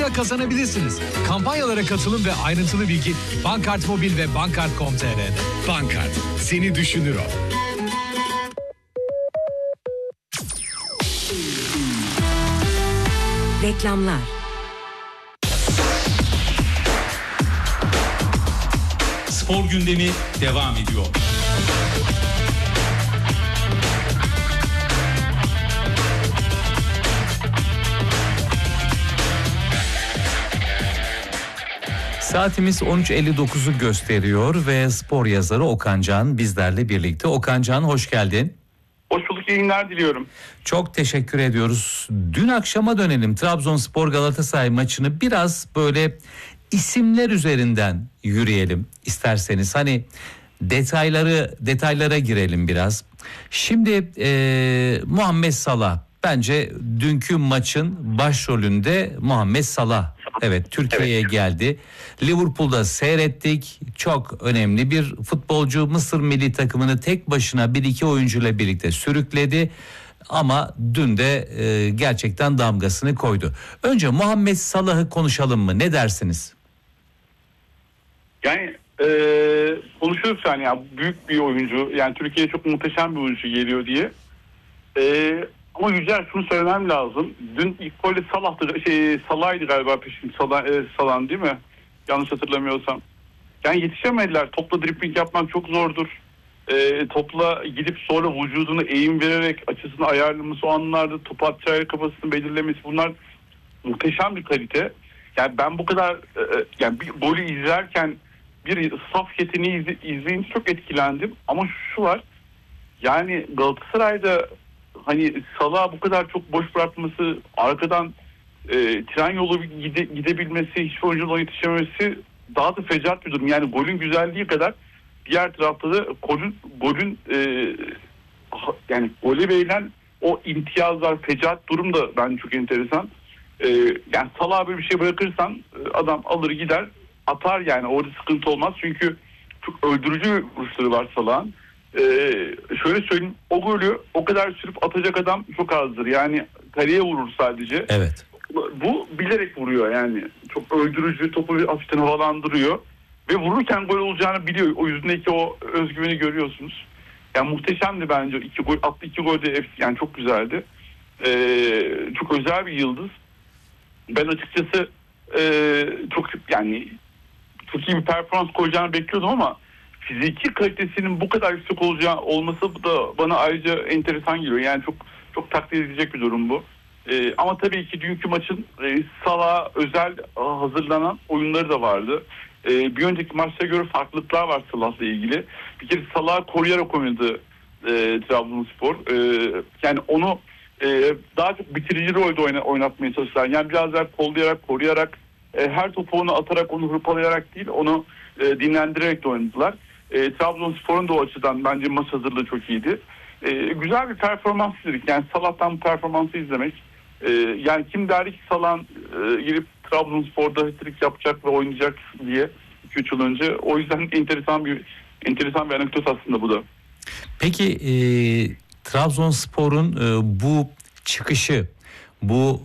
kolayca kazanabilirsiniz. Kampanyalara katılın ve ayrıntılı bilgi Bankart Mobil ve Bankart.com.tr'de. Bankart, seni düşünür o. Reklamlar. Spor gündemi devam ediyor. Saatimiz 13.59'u gösteriyor ve spor yazarı Okan Can bizlerle birlikte. Okan Can, hoş geldin. Hoş bulduk, iyi günler diliyorum. Çok teşekkür ediyoruz. Dün akşama dönelim. Trabzonspor Galatasaray maçını biraz böyle isimler üzerinden yürüyelim isterseniz. Hani detaylara girelim biraz. Şimdi Muhammed Salah, bence dünkü maçın başrolünde Muhammed Salah. Evet, Türkiye'ye geldi. Liverpool'da seyrettik. Çok önemli bir futbolcu. Mısır milli takımını tek başına 1-2 oyuncuyla birlikte sürükledi. Ama dün de gerçekten damgasını koydu. Önce Muhammed Salah'ı konuşalım mı? Ne dersiniz? Yani konuşuyoruz yani ya, büyük bir oyuncu. Yani Türkiye'ye çok muhteşem bir oyuncu geliyor diye. Ama Yücel, şunu söylemem lazım. Dün ilk golde Salah'ydı galiba peşin. Salah değil mi? Yanlış hatırlamıyorsam. Yani yetişemediler. Topla dribbling yapmak çok zordur. Topla gidip sonra vücudunu eğim vererek açısını ayarlaması, o anlarda top atacağı kafasını belirlemesi, bunlar muhteşem bir kalite. Yani ben bu kadar yani bir golü izlerken bir saf yeteneği izleyince çok etkilendim. Ama şu var. Yani Galatasaray'da hani Salah'ı bu kadar çok boş bırakması, arkadan tren yolu gidebilmesi, hiçbir oyuncunun yetişememesi daha da fecaat bir durum. Yani golün güzelliği kadar diğer tarafta da golün yani gole verilen o imtiyazlar, fecaat durum da bence çok enteresan. Yani Salah'a böyle bir şey bırakırsan adam alır gider atar, yani orada sıkıntı olmaz. Çünkü çok öldürücü vuruşları var Salah'ın. Şöyle söyleyeyim, o golü o kadar sürüp atacak adam çok azdır. Yani kaleye vurur sadece. Evet. Bu bilerek vuruyor yani. Çok öldürücü, topu hafiften havalandırıyor. Ve vururken gol olacağını biliyor. O yüzündeki o özgüveni görüyorsunuz. Yani muhteşemdi bence. Attı iki gol de yani çok güzeldi. Çok özel bir yıldız. Ben açıkçası çok iyi bir performans koyacağını bekliyordum ama fiziki kalitesinin bu kadar yüksek olması da bana ayrıca enteresan geliyor. Yani çok takdir edilecek bir durum bu. Ama tabii ki dünkü maçın Salah'a özel hazırlanan oyunları da vardı. Bir önceki maçta göre farklılıklar var Salah'la ilgili. Bir kere Salah'ı koruyarak oynadı Trabzonspor. Yani onu daha çok bitirici rolde oynatmaya çalıştılar. Yani biraz daha kollayarak, koruyarak, her topu onu atarak, onu hırpalayarak değil, onu dinlendirerek de oynadılar. Trabzonspor'un da o açıdan bence maç hazırlığı çok iyiydi. Güzel bir performans izledik. Yani Salah'tan bu performansı izlemek. Yani kim derdi ki Salah'ın girip Trabzonspor'da hat-trick yapacak ve oynayacak diye 2-3 yıl önce. O yüzden enteresan bir anekdot aslında bu da. Peki Trabzonspor'un bu çıkışı, bu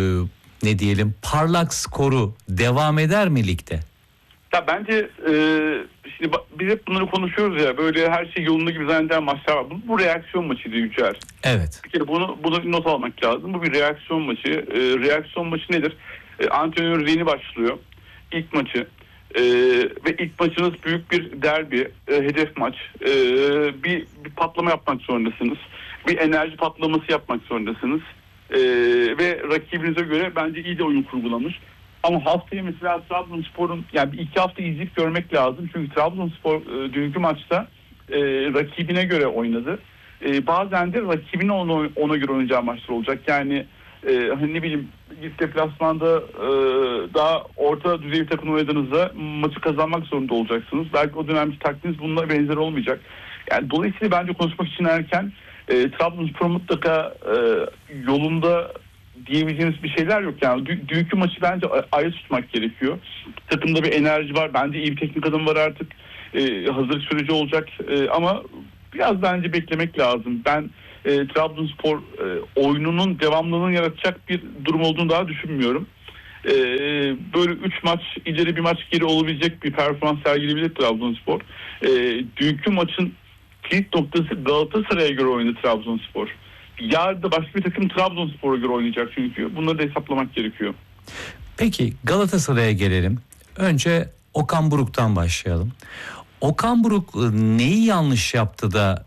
ne diyelim parlak skoru devam eder mi ligde? Ya bence şimdi biz hep bunları konuşuyoruz ya, böyle her şey yolunda gibi zanneden maçlar var. Bu reaksiyon maçıydı Yücel. Evet. Bir kere bunu not almak lazım. Bu bir reaksiyon maçı. Reaksiyon maçı nedir? Antrenör yeni başlıyor. İlk maçı. Ve ilk maçınız büyük bir derbi, hedef maç. Bir patlama yapmak zorundasınız. Bir enerji patlaması yapmak zorundasınız. Ve rakibinize göre bence iyi de oyun kurgulamış. Ama haftaya mesela Trabzonspor'un, yani bir iki hafta izleyip görmek lazım. Çünkü Trabzonspor dünkü maçta rakibine göre oynadı. Bazen de rakibinin ona göre oynayacağı maçlar olacak. Yani hani ne bileyim, deplasmanda daha orta düzey bir takım oynadığınızda maçı kazanmak zorunda olacaksınız. Belki o dönemki taktiğiniz bununla benzer olmayacak. Yani dolayısıyla bence konuşmak için erken. Trabzonspor mutlaka yolunda diyebileceğimiz bir şeyler yok. Yani dünkü maçı bence ayrı tutmak gerekiyor. Takımda bir enerji var. Bence iyi bir teknik adam var artık. Hazırlık süreci olacak. Ama biraz bence beklemek lazım. Ben Trabzonspor oyununun devamlılığını yaratacak bir durum olduğunu daha düşünmüyorum. böyle 3 maç ileri bir maç geri olabilecek bir performans sergileyebilir Trabzonspor. Dünkü maçın kilit noktası Galatasaray'a göre oynadı Trabzonspor. Yarın da başka bir takım Trabzonspor'a göre oynayacak çünkü. Bunları da hesaplamak gerekiyor. Peki Galatasaray'a gelelim. Önce Okan Buruk'tan başlayalım. Okan Buruk neyi yanlış yaptı da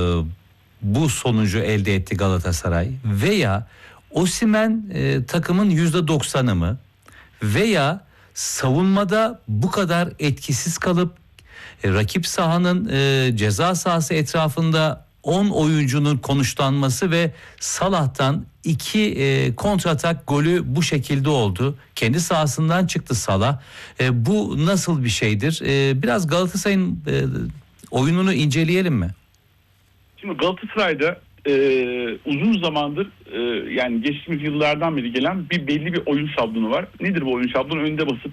bu sonucu elde etti Galatasaray? Veya Osimhen takımın %90'ı mı? Veya savunmada bu kadar etkisiz kalıp rakip sahanın ceza sahası etrafında 10 oyuncunun konuşlanması ve Salah'tan 2 kontratak golü bu şekilde oldu. Kendi sahasından çıktı Salah. Bu nasıl bir şeydir? Biraz Galatasaray'ın oyununu inceleyelim mi? Şimdi Galatasaray'da uzun zamandır yani geçtiğimiz yıllardan beri gelen belli bir oyun şablonu var. Nedir bu oyun şablonu? Önde basıp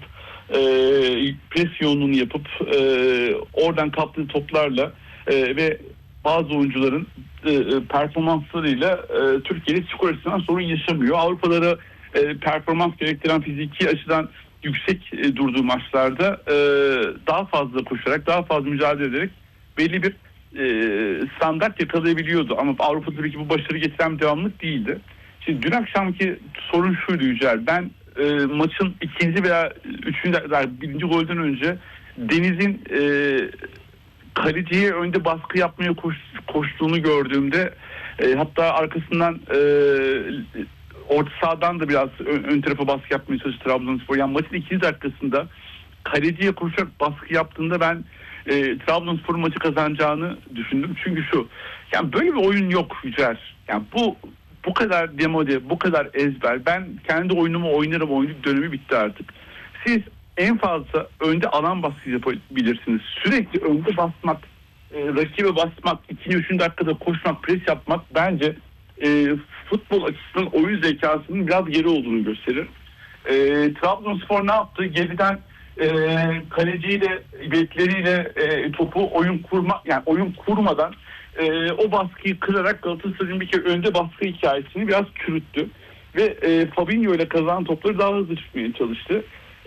pres yoğunluğunu yapıp oradan kaptığı toplarla ve bazı oyuncuların performanslarıyla Türkiye'de skor açısından sorun yaşamıyor. Avrupa'da performans gerektiren fiziki açıdan yüksek durduğu maçlarda daha fazla koşarak, daha fazla mücadele ederek belli bir standart yakalayabiliyordu. Ama Avrupa'da tabii ki bu başarı getiren bir devamlık değildi. Şimdi dün akşamki sorun şuydu Yücel. Ben maçın ikinci veya birinci golden önce Deniz'in kaleciye önde baskı yapmaya koştuğunu gördüğümde hatta arkasından orta sahadan da biraz ön tarafa baskı yapmaya çalıştı Trabzonspor. Yani maçın ikinci dakikasında kaleciye koşarak baskı yaptığında ben Trabzonspor'un maçı kazanacağını düşündüm. Çünkü yani böyle bir oyun yok Yücel. Yani bu kadar demode, bu kadar ezber. Ben kendi oyunumu oynarım, oyunun dönemi bitti artık. Siz en fazla önde alan baskısı yapabilirsiniz. Sürekli önde basmak, rakibe basmak, 2. 3. dakikada koşmak, pres yapmak bence futbol açısından oyun zekasının biraz geri olduğunu gösterir. Trabzonspor ne yaptı? Geriden kaleciyle, bekleriyle topu oyun kurmadan o baskıyı kırarak Galatasaray'ın bir kere önde baskı hikayesini biraz çürüttü. Ve Fabinho ile kazanan topları daha hızlı çıkmaya çalıştı.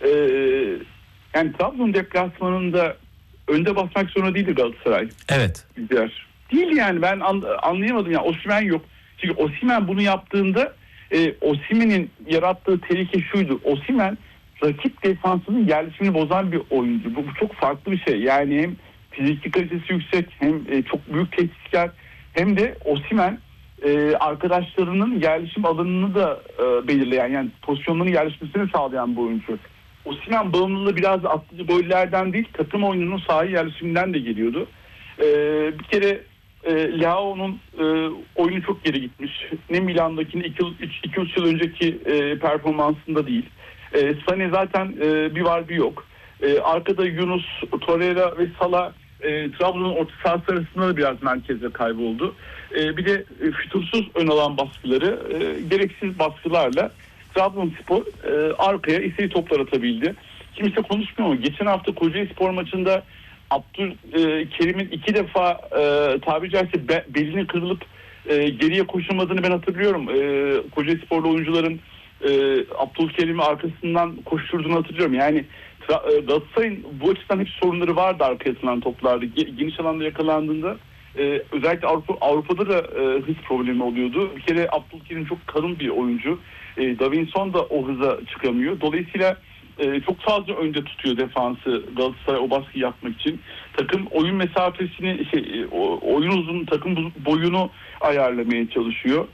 Yani Trabzon deplasmanında önde basmak zorunda değildi Galatasaray. Evet. Değil yani, ben anlayamadım. Yani Osimhen yok. Çünkü Osimhen bunu yaptığında Osimhen'in yarattığı tehlike şuydu. Osimhen rakip defansının yerleşimini bozan bir oyuncu. Bu çok farklı bir şey. Yani hem fiziki kalitesi yüksek, hem çok büyük tehditkar, hem de Osimhen arkadaşlarının yerleşim alanını da belirleyen, yani pozisyonların yerleşmesini sağlayan bir oyuncu. Osimhen bağımlılığı biraz attığı gollerden değil, takım oyununun sahaya yerleşiminden de geliyordu. Bir kere Leao'nun oyunu çok geri gitmiş. Ne Milan'dakinin 2-3 yıl önceki performansında değil. Sané zaten bir var bir yok. Arkada Yunus, Torreira ve Salah Trabzon'un orta sahası arasında da biraz merkezde kayboldu. Bir de fütursuz ön alan baskıları, gereksiz baskılarla Trabzonspor arkaya istediği toplar atabildi. Kimse konuşmuyor ama geçen hafta Kocaelispor maçında Abdülkerim'in 2 defa tabiri caizse belini kırılıp geriye koşamadığını ben hatırlıyorum. Kocaelisporlu oyuncuların Abdülkerim'i arkasından koşturduğunu hatırlıyorum. Yani Galatasaray'ın bu açıdan hep sorunları vardı arkaya atılan toplarda. Geniş alanda yakalandığında özellikle Avrupa'da da hız problemi oluyordu. Bir kere Abdülkerim çok kalın bir oyuncu. Davinson da o hıza çıkamıyor. Dolayısıyla çok fazla önde tutuyor defansı Galatasaray o baskıyı yapmak için. Takım oyun mesafesini, oyun uzunluğu, takım boyunu ayarlamaya çalışıyor.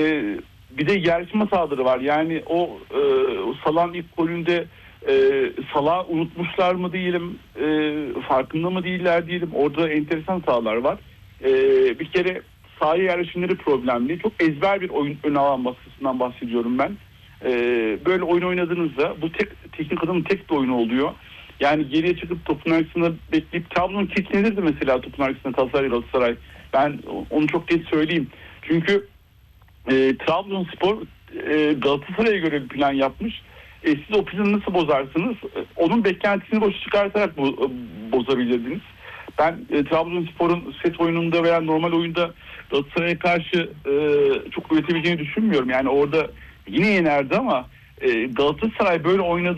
Bir de yerleşme hataları var. Yani o Salah'ın ilk golünde Salah'ı unutmuşlar mı diyelim, farkında mı değiller diyelim. Orada enteresan hatalar var. Bir kere sahaya yerleşimleri problemli. Çok ezber bir oyun ön alan baskısından bahsediyorum ben. Böyle oyun oynadığınızda bu teknik adamın tek bir oyunu oluyor. Yani geriye çıkıp topun arkasında bekleyip Trabzon kilitlenirdi mesela topun arkasında Galatasaray. Ben onu çok net söyleyeyim. Çünkü Trabzonspor Galatasaray'a göre bir plan yapmış. Siz o planı nasıl bozarsınız? Onun beklentisini boşa çıkartarak bozabilirdiniz. Ben Trabzonspor'un set oyununda veya normal oyunda Galatasaray'a karşı çok üretebileceğini düşünmüyorum. Yani orada yine yenerdi ama Galatasaray böyle oynadığı